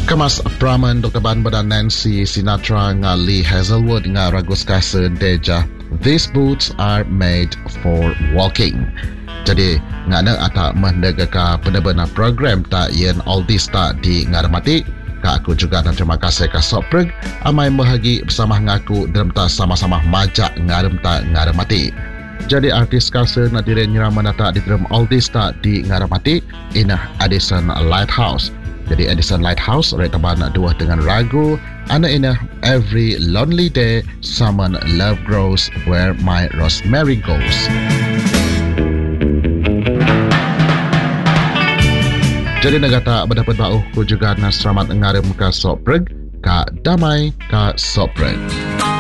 Kemas praman Dr. Ban Badan Nancy Sinatra nga Lee Hazelwood nga ragus kasa deja. These boots are made for walking. Jadi ngana ata mendaga ka benar-benar program ta yen oldies ta di ngaramati. Ka aku juga dan terima kasih ka Sopreg amai bahagi bersama ngaku dalam ta sama-sama majak ngaram ta ngaramati. Jadi artis kasa na dire nyirama nata di dalam oldies ta di ngaramati inah Addison Lighthouse. Jadi Addison Lighthouse retaban dua dengan ragu ana ina every lonely day someone love grows where my rosemary goes. Jadi negata berdapat bau ku juga na selamat ngarem ka Sopreg ka damai ka Sopreg.